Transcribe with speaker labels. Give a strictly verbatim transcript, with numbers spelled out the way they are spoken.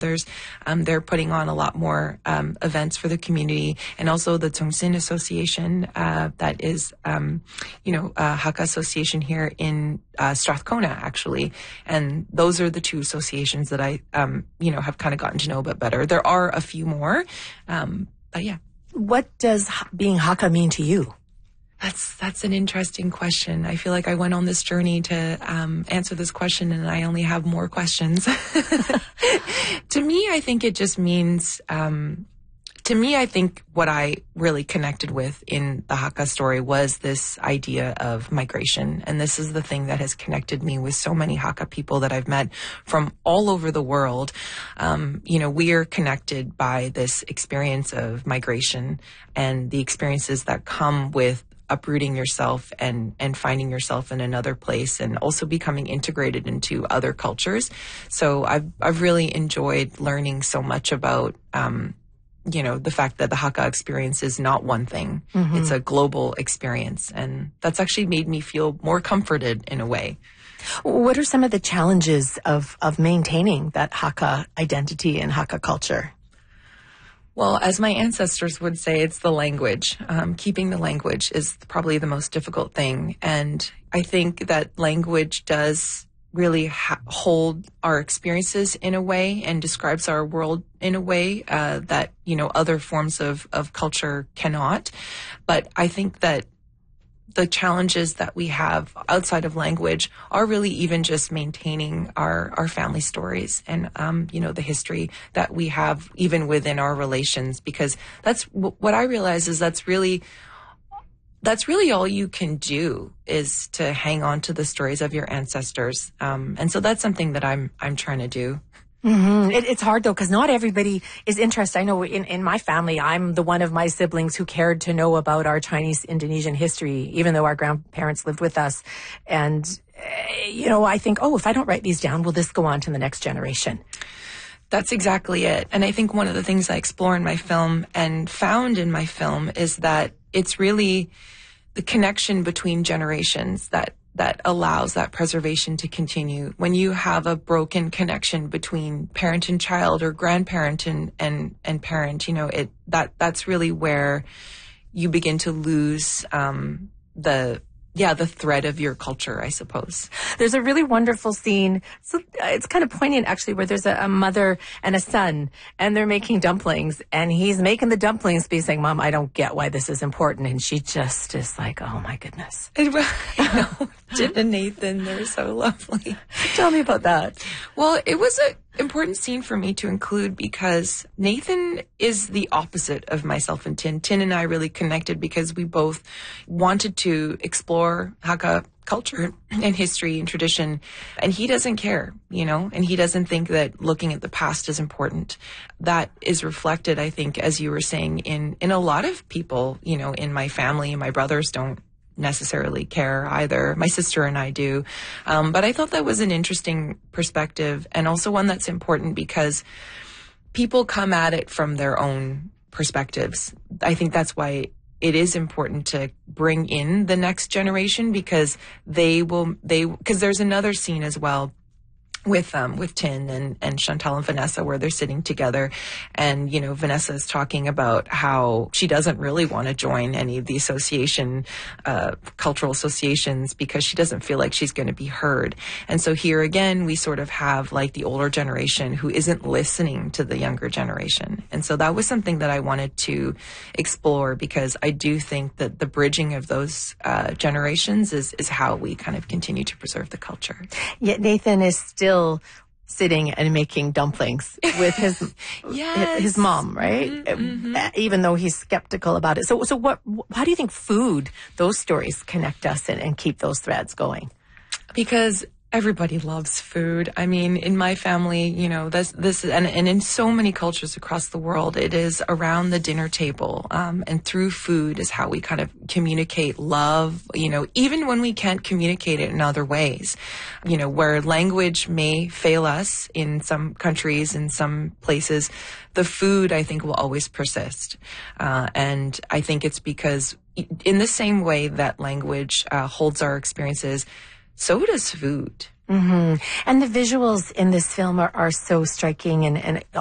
Speaker 1: others. Um, they're putting on a lot more um, events for the community, and also the Tongsin Association, uh, that is, um, you know, a Hakka association here in uh, Strathcona, actually. And those are the two associations that I, um, you know, have kind of gotten to know a bit better. There are a few more, um, but yeah.
Speaker 2: What does being Hakka mean to you?
Speaker 1: That's that's an interesting question. I feel like I went on this journey to um, answer this question, and I only have more questions. To me, I think it just means, um, to me, I think what I really connected with in the Hakka story was this idea of migration. And this is the thing that has connected me with so many Hakka people that I've met from all over the world. Um, you know, we are connected by this experience of migration and the experiences that come with uprooting yourself and, and finding yourself in another place, and also becoming integrated into other cultures. So I've, I've really enjoyed learning so much about, um, you know, the fact that the Hakka experience is not one thing. Mm-hmm. It's a global experience. And that's actually made me feel more comforted in a way.
Speaker 2: What are some of the challenges of, of maintaining that Hakka identity and Hakka culture?
Speaker 1: Well, as my ancestors would say, it's the language. Um, keeping the language is probably the most difficult thing. And I think that language does really ha- hold our experiences in a way and describes our world in a way uh, that, you know, other forms of, of culture cannot. But I think that the challenges that we have outside of language are really even just maintaining our, our family stories and, um, you know, the history that we have even within our relations, because that's w- what I realize is that's really, that's really all you can do is to hang on to the stories of your ancestors. Um, and so that's something that I'm, I'm trying to do.
Speaker 2: Mm-hmm. It, it's hard though, because not everybody is interested. I know in, in my family, I'm the one of my siblings who cared to know about our Chinese Indonesian history, even though our grandparents lived with us. And, uh, you know, I think, oh, if I don't write these down, will this go on to the next generation?
Speaker 1: That's exactly it. And I think one of the things I explore in my film and found in my film is that it's really the connection between generations that that allows that preservation to continue. When you have a broken connection between parent and child, or grandparent and, and, and parent, you know, it, that, that's really where you begin to lose, um, the, yeah, the thread of your culture, I suppose.
Speaker 2: There's a really wonderful scene. So it's kind of poignant, actually, where there's a, a mother and a son, and they're making dumplings, and he's making the dumplings, but he's saying, "Mom, I don't get why this is important." And she just is like, "Oh my goodness."
Speaker 1: I know. Jen and Nathan, they're so lovely.
Speaker 2: Tell me about that.
Speaker 1: Well, it was an important scene for me to include because Nathan is the opposite of myself and Tin. Tin and I really connected because we both wanted to explore Hakka culture and history and tradition, and he doesn't care, you know, and he doesn't think that looking at the past is important. That is reflected, I think, as you were saying, in, in a lot of people, you know, in my family. My brothers don't necessarily care either. My sister and I do. Um, but I thought that was an interesting perspective, and also one that's important because people come at it from their own perspectives. I think that's why it is important to bring in the next generation, because they will, they, because there's another scene as well with um with Tin and and Chantal and Vanessa, where they're sitting together, and you know, Vanessa is talking about how she doesn't really want to join any of the association uh cultural associations because she doesn't feel like she's going to be heard. And so here again, we sort of have like the older generation who isn't listening to the younger generation. And so that was something that I wanted to explore, because I do think that the bridging of those uh generations is is how we kind of continue to preserve the culture.
Speaker 2: Yet Nathan is still sitting and making dumplings with his
Speaker 1: yes.
Speaker 2: his mom, right?
Speaker 1: Mm-hmm.
Speaker 2: Even though he's skeptical about it. So, so what? How do you think food, those stories, connect us and, and keep those threads going?
Speaker 1: Because everybody loves food. I mean, in my family, you know, this, this, and, and in so many cultures across the world, it is around the dinner table. Um, and through food is how we kind of communicate love, you know, even when we can't communicate it in other ways, you know, where language may fail us in some countries, in some places, the food, I think, will always persist. Uh, and I think it's because in the same way that language uh, holds our experiences, so does food.
Speaker 2: Mm-hmm. And the visuals in this film are, are so striking and, and